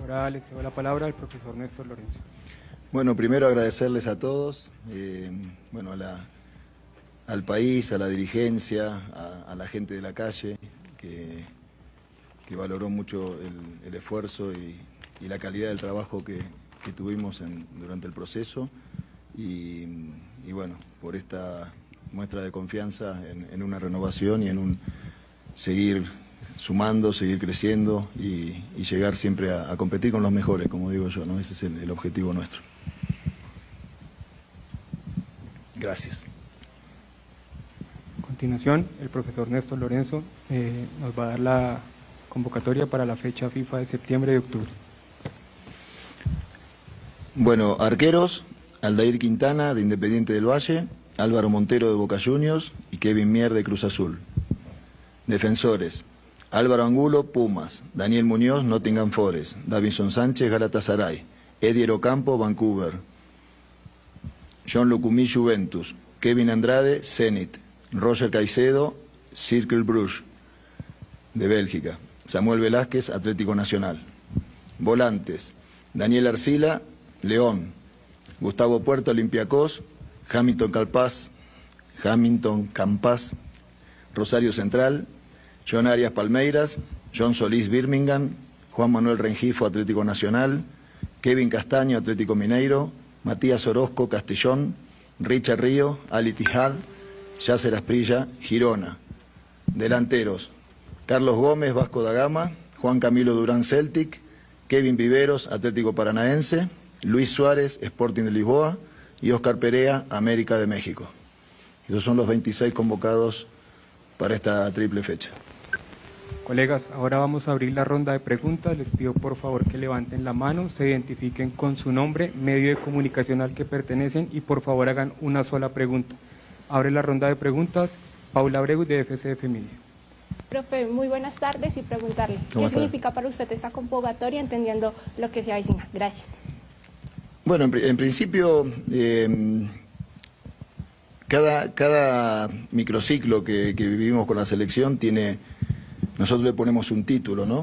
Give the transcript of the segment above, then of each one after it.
Ahora le cedo la palabra al profesor Néstor Lorenzo. Bueno, primero agradecerles a todos, al país, a la dirigencia, a la gente de la calle, que valoró mucho el esfuerzo y la calidad del trabajo que tuvimos durante el proceso y bueno, por esta muestra de confianza en una renovación y en un seguir sumando, seguir creciendo y llegar siempre a competir con los mejores, como digo yo, ¿no? Ese es el objetivo nuestro. Gracias. A continuación, el profesor Néstor Lorenzo nos va a dar la convocatoria para la fecha FIFA de septiembre y octubre. Bueno, arqueros, Aldair Quintana de Independiente del Valle, Álvaro Montero de Boca Juniors y Kevin Mier de Cruz Azul. Defensores, Álvaro Angulo, Pumas, Daniel Muñoz, Nottingham Forest, Davinson Sánchez, Galatasaray, Edier Ocampo, Vancouver, John Lucumí, Juventus, Kevin Andrade, Zenit, Roger Caicedo, Cercle Bruges, de Bélgica, Samuel Velázquez, Atlético Nacional. Volantes, Daniel Arcila, León, Gustavo Puerto, Olympiacos, Hamilton Campas, Rosario Central, John Arias, Palmeiras, John Solís, Birmingham, Juan Manuel Rengifo, Atlético Nacional, Kevin Castaño, Atlético Mineiro, Matías Orozco, Castellón, Richard Río, Al Ittihad, Yasser Asprilla, Girona. Delanteros, Carlos Gómez, Vasco da Gama, Juan Camilo Durán, Celtic, Kevin Viveros, Atlético Paranaense, Luis Suárez, Sporting de Lisboa y Oscar Perea, América de México. Esos son los 26 convocados para esta triple fecha. Colegas, ahora vamos a abrir la ronda de preguntas. Les pido por favor que levanten la mano, se identifiquen con su nombre, medio de comunicación al que pertenecen y por favor hagan una sola pregunta. Abre la ronda de preguntas, Paula Abreu de FCF Media. Profe, muy buenas tardes y preguntarle, ¿qué significa para usted esta convocatoria entendiendo lo que se avecina? Gracias. Bueno, en principio, cada microciclo que vivimos con la selección nosotros le ponemos un título, ¿no?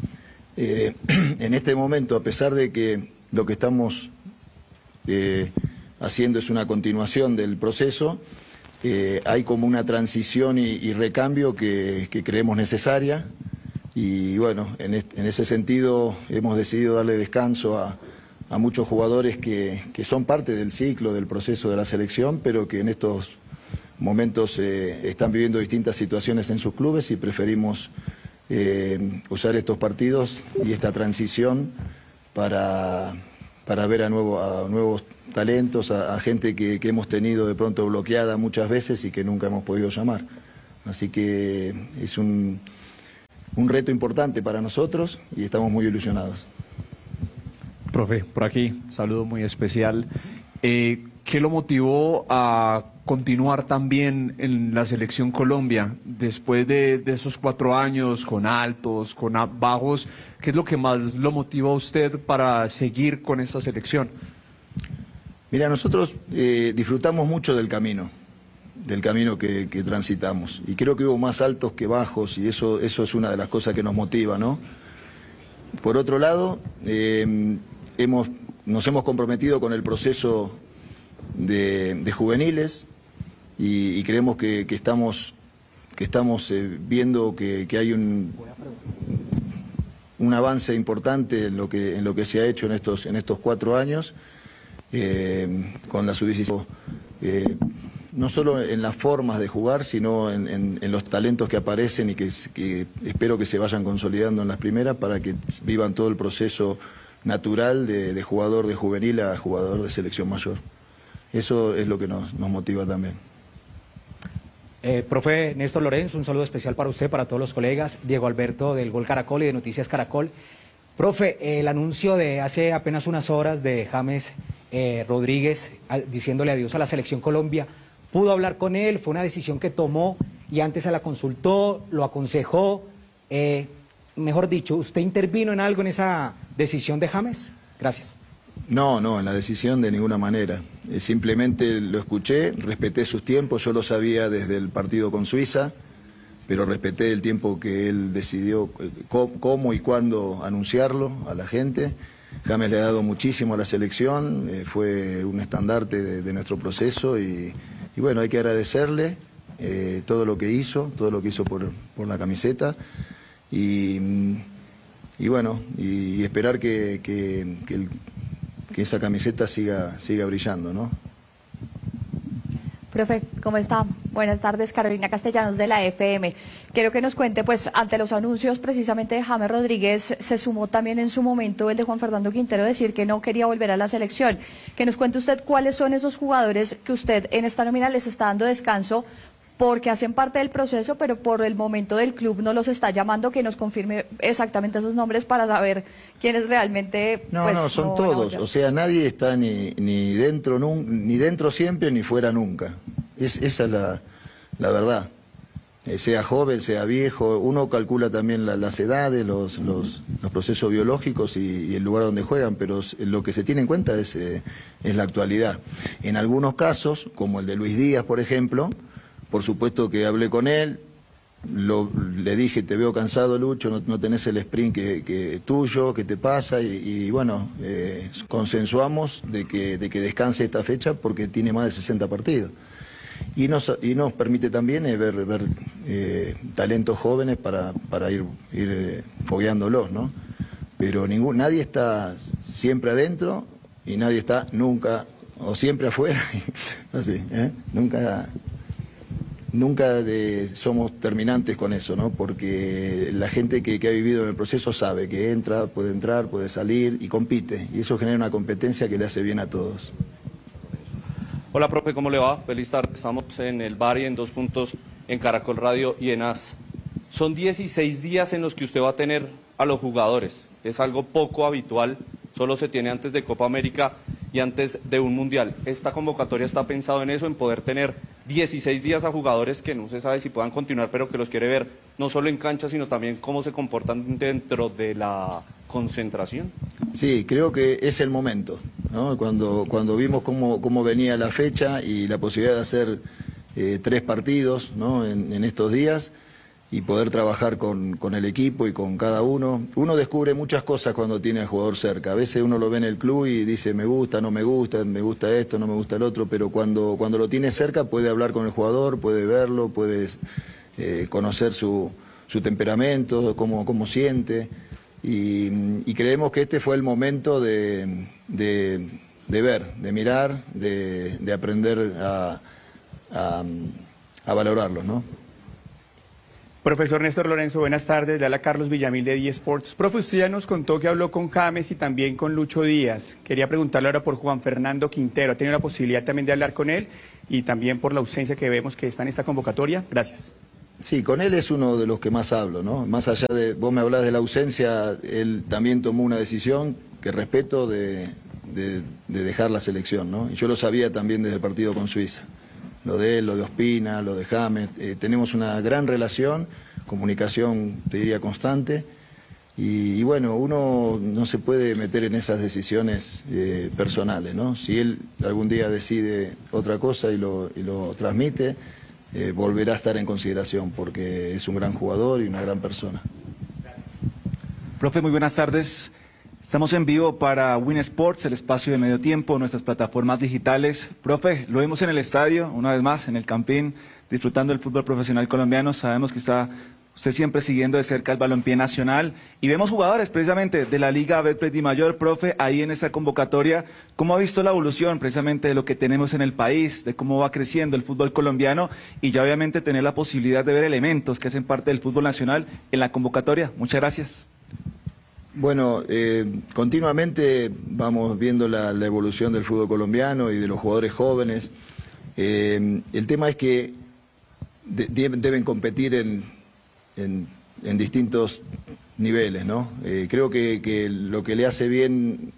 En este momento, a pesar de que lo que estamos haciendo es una continuación del proceso, hay como una transición y recambio que creemos necesaria y bueno, en ese sentido hemos decidido darle descanso a muchos jugadores que son parte del ciclo, del proceso de la selección, pero que en estos momentos están viviendo distintas situaciones en sus clubes y preferimos usar estos partidos y esta transición para ver a nuevos talentos, a gente que hemos tenido de pronto bloqueada muchas veces y que nunca hemos podido llamar. Así que es un reto importante para nosotros y estamos muy ilusionados. Profe, por aquí, saludo muy especial. ¿Qué lo motivó a continuar también en la Selección Colombia después de esos 4 años con altos, con bajos? ¿Qué es lo que más lo motivó a usted para seguir con esta selección? Mira, nosotros disfrutamos mucho del camino que transitamos y creo que hubo más altos que bajos y eso es una de las cosas que nos motiva, ¿no? Por otro lado, nos hemos comprometido con el proceso de juveniles y creemos que estamos viendo que hay un avance importante en lo que se ha hecho en estos 4 años con la sub-17, no solo en las formas de jugar, sino en los talentos que aparecen y que espero que se vayan consolidando en las primeras para que vivan todo el proceso natural de jugador de juvenil a jugador de selección mayor. Eso es lo que nos motiva también. Profe Néstor Lorenzo, un saludo especial para usted, para todos los colegas. Diego Alberto del Gol Caracol y de Noticias Caracol. Profe, el anuncio de hace apenas unas horas de James Rodríguez diciéndole adiós a la Selección Colombia, ¿pudo hablar con él? ¿Fue una decisión que tomó y antes se la consultó, lo aconsejó? Mejor dicho, ¿usted intervino en algo en esa decisión de James? Gracias. No, en la decisión de ninguna manera. Simplemente lo escuché, respeté sus tiempos, yo lo sabía desde el partido con Suiza, pero respeté el tiempo que él decidió cómo y cuándo anunciarlo a la gente. James le ha dado muchísimo a la selección, fue un estandarte de nuestro proceso y bueno, hay que agradecerle todo lo que hizo por la camiseta y bueno, y esperar que esa camiseta siga brillando, ¿no? Profe, ¿cómo está? Buenas tardes, Carolina Castellanos de la FM. Quiero que nos cuente, pues, ante los anuncios precisamente de James Rodríguez, se sumó también en su momento el de Juan Fernando Quintero decir que no quería volver a la selección. Que nos cuente usted cuáles son esos jugadores que usted en esta nómina les está dando descanso porque hacen parte del proceso, pero por el momento del club no los está llamando, que nos confirme exactamente esos nombres para saber quiénes realmente... No, son todos, o sea, nadie está ni dentro siempre ni fuera nunca. Esa es la verdad. Sea joven, sea viejo, uno calcula también las edades, los procesos biológicos y el lugar donde juegan, pero lo que se tiene en cuenta es la actualidad. En algunos casos, como el de Luis Díaz, por ejemplo, por supuesto que hablé con él, le dije, te veo cansado, Lucho, no tenés el sprint que tuyo, ¿qué te pasa? Y bueno, consensuamos de que descanse esta fecha porque tiene más de 60 partidos. Y nos permite también ver talentos jóvenes para ir fogueándolos, ¿no? Pero nadie está siempre adentro y nadie está nunca, o siempre afuera, así, Nunca somos terminantes con eso, ¿no? Porque la gente que ha vivido en el proceso sabe que entrar, puede salir y compite. Y eso genera una competencia que le hace bien a todos. Hola, profe, ¿cómo le va? Feliz tarde. Estamos en el bar y en 2 puntos en Caracol Radio y en AS. Son 16 días en los que usted va a tener a los jugadores. Es algo poco habitual, solo se tiene antes de Copa América y antes de un Mundial. Esta convocatoria está pensado en eso, en poder tener 16 días a jugadores que no se sabe si puedan continuar, pero que los quiere ver no solo en cancha, sino también cómo se comportan dentro de la concentración. Sí, creo que es el momento, ¿no? Cuando vimos cómo venía la fecha y la posibilidad de hacer 3 partidos, ¿no? en estos días y poder trabajar con el equipo y con cada uno. Uno descubre muchas cosas cuando tiene al jugador cerca. A veces uno lo ve en el club y dice me gusta, no me gusta esto, no me gusta el otro, pero cuando lo tiene cerca puede hablar con el jugador, puede verlo, puede conocer su temperamento, cómo siente. Y creemos que este fue el momento de ver, de mirar, de aprender a valorarlos, ¿no? Profesor Néstor Lorenzo, buenas tardes. Le habla Carlos Villamil de D-Sports. Profe, usted ya nos contó que habló con James y también con Lucho Díaz. Quería preguntarle ahora por Juan Fernando Quintero. ¿Ha tenido la posibilidad también de hablar con él y también por la ausencia que vemos que está en esta convocatoria? Gracias. Sí, con él es uno de los que más hablo, ¿no? Más allá de, vos me hablás de la ausencia, él también tomó una decisión que respeto de dejar la selección, ¿no? Y yo lo sabía también desde el partido con Suiza. Lo de él, lo de Ospina, lo de James, tenemos una gran relación, comunicación, te diría, constante, y bueno, uno no se puede meter en esas decisiones personales, ¿no? Si él algún día decide otra cosa y lo transmite, volverá a estar en consideración, porque es un gran jugador y una gran persona. Profe, muy buenas tardes. Estamos en vivo para Win Sports, el espacio de medio tiempo, nuestras plataformas digitales. Profe, lo vimos en el estadio, una vez más, en el Campín, disfrutando del fútbol profesional colombiano. Sabemos que está usted siempre siguiendo de cerca el balompié nacional. Y vemos jugadores precisamente de la Liga Betplay Dimayor, profe, ahí en esta convocatoria. ¿Cómo ha visto la evolución precisamente de lo que tenemos en el país, de cómo va creciendo el fútbol colombiano y ya obviamente tener la posibilidad de ver elementos que hacen parte del fútbol nacional en la convocatoria? Muchas gracias. Bueno, continuamente vamos viendo la evolución del fútbol colombiano y de los jugadores jóvenes. El tema es que deben competir en distintos niveles, ¿no? Creo que lo que le hace bien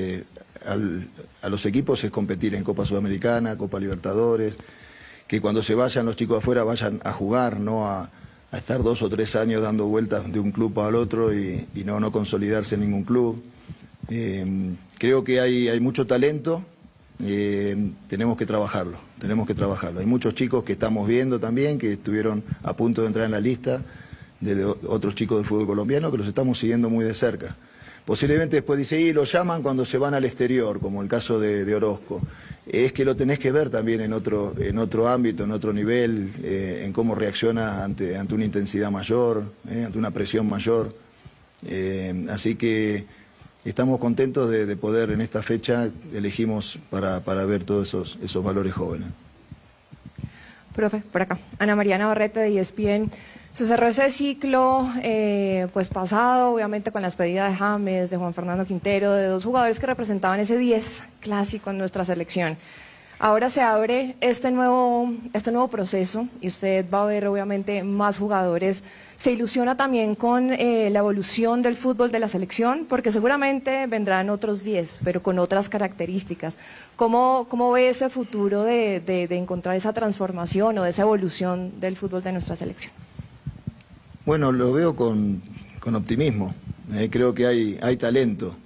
a los equipos es competir en Copa Sudamericana, Copa Libertadores, que cuando se vayan los chicos afuera vayan a jugar, no a estar 2 o 3 años dando vueltas de un club al otro y no consolidarse en ningún club. Creo que hay mucho talento tenemos que trabajarlo. Hay muchos chicos que estamos viendo también, que estuvieron a punto de entrar en la lista de otros chicos del fútbol colombiano, que los estamos siguiendo muy de cerca. Posiblemente después dice, y lo llaman cuando se van al exterior, como el caso de Orozco. Es que lo tenés que ver también en otro ámbito, en otro nivel, en cómo reacciona ante una intensidad mayor, ante una presión mayor. Así que estamos contentos de poder, en esta fecha, elegimos para ver todos esos valores jóvenes. Profe, por acá. Ana María Navarrete de ESPN. Se cerró ese ciclo pues pasado, obviamente con la despedida de James, de Juan Fernando Quintero, de dos jugadores que representaban ese 10 clásico en nuestra selección. Ahora se abre este nuevo proceso y usted va a ver obviamente más jugadores. Se ilusiona también con la evolución del fútbol de la selección, porque seguramente vendrán otros 10, pero con otras características. ¿Cómo ve ese futuro de encontrar esa transformación o de esa evolución del fútbol de nuestra selección? Bueno, lo veo con optimismo. Creo que hay talento.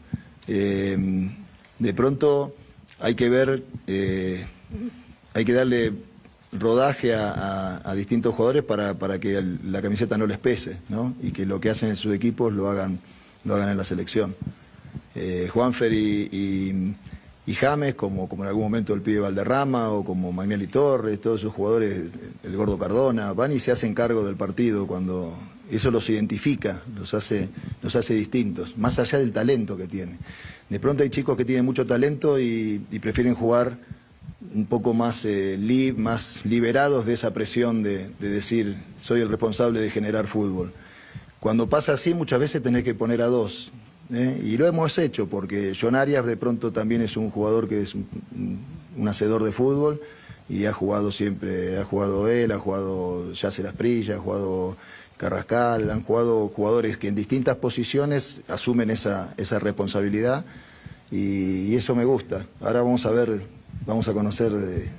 De pronto hay que ver, hay que darle rodaje a distintos jugadores para que la camiseta no les pese, ¿no? Y que lo que hacen en sus equipos lo hagan en la selección. Juanfer y James, como en algún momento el pibe Valderrama o como Magnelli Torres, todos esos jugadores, el Gordo Cardona, van y se hacen cargo del partido cuando eso los identifica, los hace distintos, más allá del talento que tiene. De pronto hay chicos que tienen mucho talento y prefieren jugar un poco más liberados de esa presión de decir soy el responsable de generar fútbol. Cuando pasa así muchas veces tenés que poner a dos. Y lo hemos hecho porque John Arias de pronto también es un jugador que es un hacedor de fútbol y ha jugado siempre, ha jugado él, ha jugado Yasser Asprilla, ha jugado Carrascal, han jugado jugadores que en distintas posiciones asumen esa responsabilidad y eso me gusta. Ahora vamos a conocer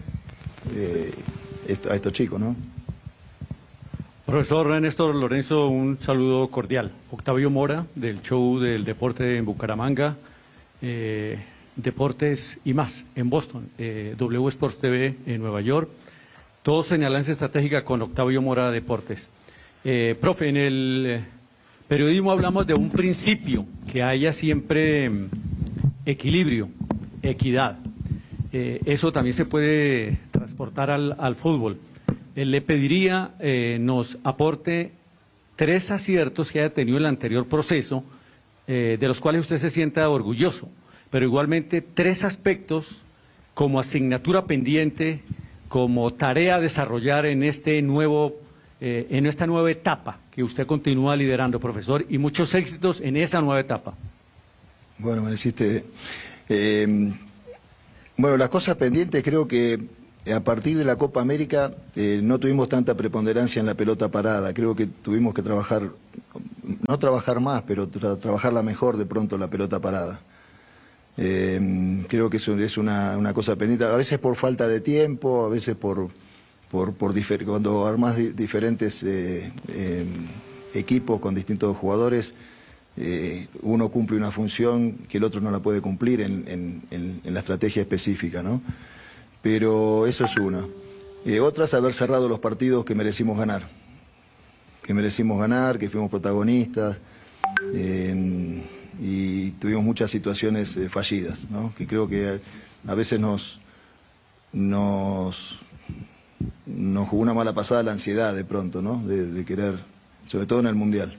a estos chicos, ¿no? Profesor Néstor Lorenzo, un saludo cordial. Octavio Mora, del show del deporte en Bucaramanga, Deportes y más, en Boston, W Sports TV en Nueva York, todos en alianza estratégica con Octavio Mora Deportes. Profe, en el periodismo hablamos de un principio, que haya siempre equilibrio, equidad. Eso también se puede transportar al fútbol. Le pediría nos aporte 3 aciertos que haya tenido el anterior proceso, de los cuales usted se sienta orgulloso, pero igualmente 3 aspectos como asignatura pendiente, como tarea a desarrollar en esta nueva etapa que usted continúa liderando, profesor, y muchos éxitos en esa nueva etapa. Bueno, me deciste... bueno, las cosas pendientes creo que a partir de la Copa América no tuvimos tanta preponderancia en la pelota parada. Creo que tuvimos que trabajar, no trabajar más, pero trabajarla mejor de pronto la pelota parada. Creo que eso es una cosa pendiente, a veces por falta de tiempo, a veces cuando armás diferentes equipos con distintos jugadores, uno cumple una función que el otro no la puede cumplir en la estrategia específica, ¿no? Pero eso es una. Otra es haber cerrado los partidos que merecimos ganar, que fuimos protagonistas y tuvimos muchas situaciones fallidas, ¿no? Que creo que a veces nos jugó una mala pasada la ansiedad de pronto, ¿no? De querer, sobre todo en el Mundial.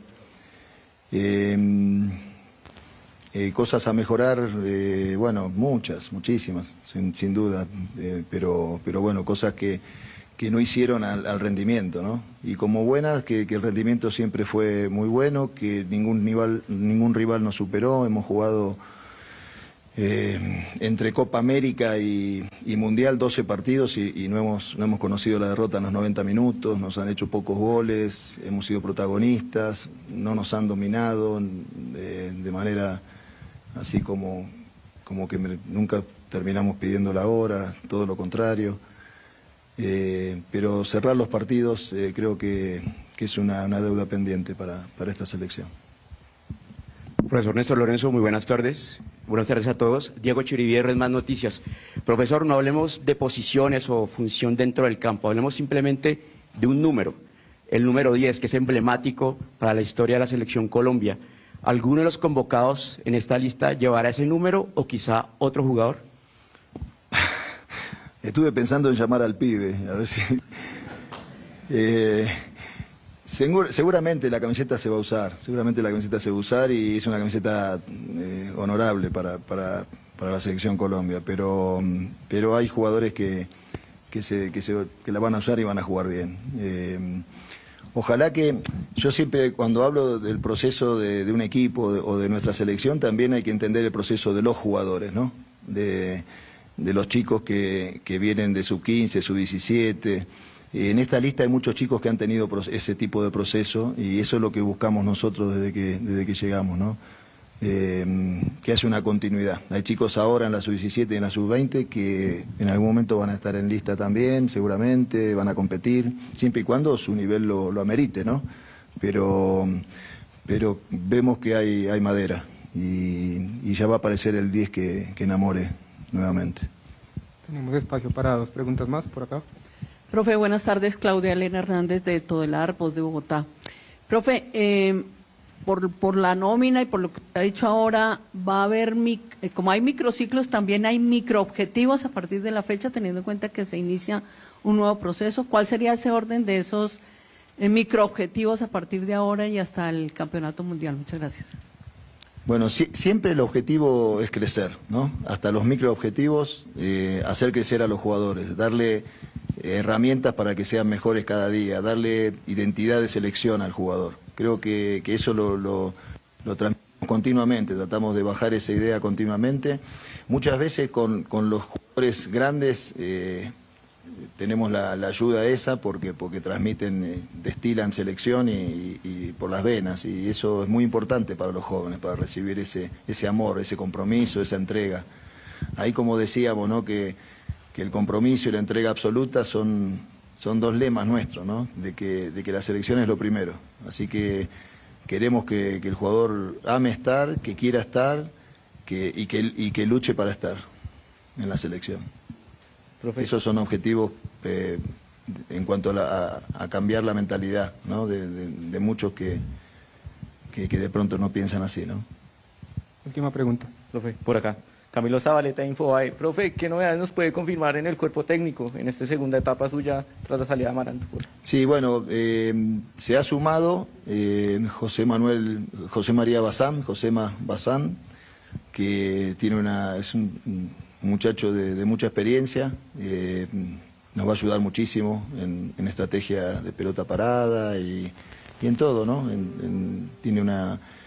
Cosas a mejorar, bueno, muchísimas, sin duda, pero bueno, cosas que no hicieron al rendimiento, ¿no? Y como buenas, que el rendimiento siempre fue muy bueno, que ningún rival nos superó, hemos jugado entre Copa América y Mundial 12 partidos y no hemos conocido la derrota en los 90 minutos, nos han hecho pocos goles, hemos sido protagonistas, no nos han dominado de manera así como que nunca terminamos pidiendo la hora, todo lo contrario. Pero cerrar los partidos creo que es una deuda pendiente para esta selección. Profesor Néstor Lorenzo, muy buenas tardes. buenas tardes a todos. Diego Chirivierres, Más Noticias. Profesor, no hablemos de posiciones o función dentro del campo, hablemos simplemente de un número, el número 10, que es emblemático para la historia de la Selección Colombia. ¿Alguno de los convocados en esta lista llevará ese número o quizá otro jugador? Estuve pensando en llamar al pibe, a ver si... seguramente la camiseta se va a usar, y es una camiseta honorable para la Selección Colombia, pero hay jugadores que la van a usar y van a jugar bien. Ojalá que, yo siempre cuando hablo del proceso de un equipo o de nuestra selección, también hay que entender el proceso de los jugadores, ¿no? De los chicos que vienen de sub-15, sub-17. En esta lista hay muchos chicos que han tenido ese tipo de proceso y eso es lo que buscamos nosotros desde que llegamos, ¿no? Que hace una continuidad. Hay chicos ahora en la sub-17 y en la sub-20 que en algún momento van a estar en lista también, seguramente, van a competir, siempre y cuando su nivel lo amerite, ¿no? Pero vemos que hay madera y ya va a aparecer el 10 que enamore nuevamente. Tenemos espacio para 2 preguntas más por acá. Profe, buenas tardes. Claudia Elena Hernández de Todelar, Voz de Bogotá. Profe, por la nómina y por lo que usted ha dicho ahora, va a haber, como hay microciclos, también hay microobjetivos a partir de la fecha, teniendo en cuenta que se inicia un nuevo proceso. ¿Cuál sería ese orden de esos microobjetivos a partir de ahora y hasta el Campeonato Mundial? Muchas gracias. Bueno, siempre el objetivo es crecer, ¿no? Hasta los microobjetivos, hacer crecer a los jugadores, darle herramientas para que sean mejores cada día, darle identidad de selección al jugador. Creo que eso lo transmitimos continuamente, tratamos de bajar esa idea continuamente. Muchas veces con los jugadores grandes tenemos la ayuda esa porque transmiten, destilan selección y por las venas, y eso es muy importante para los jóvenes, para recibir ese amor, ese compromiso, esa entrega. Ahí, como decíamos, ¿no? que el compromiso y la entrega absoluta son 2 lemas nuestros, ¿no? de que la selección es lo primero. Así que queremos que el jugador ame estar, que quiera estar y que luche para estar en la selección. Profe. Esos son objetivos en cuanto a cambiar la mentalidad, ¿no? de muchos que de pronto no piensan así, ¿no? Última pregunta. Profe, por acá. Camilo Zabaleta, Infobae. Profe, ¿qué novedades nos puede confirmar en el cuerpo técnico en esta segunda etapa suya tras la salida de Amaranto? Sí, bueno, se ha sumado José María Bazán, Josema Bazán, que es un muchacho de mucha experiencia, nos va a ayudar muchísimo en estrategia de pelota parada y en todo, ¿no? Tiene una